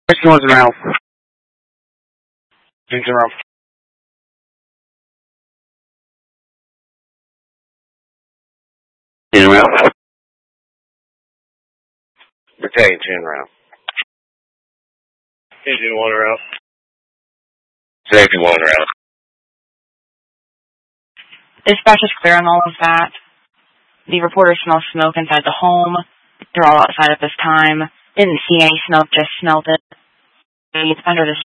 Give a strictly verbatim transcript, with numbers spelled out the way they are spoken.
Which one's around? Things around. Ten round. Battalion ten round. Engine one round. Safety one round. Dispatch is clear on all of that. The reporter smells smoke inside the home. They're all outside at this time. Didn't see any smoke, just smelled it. It's under the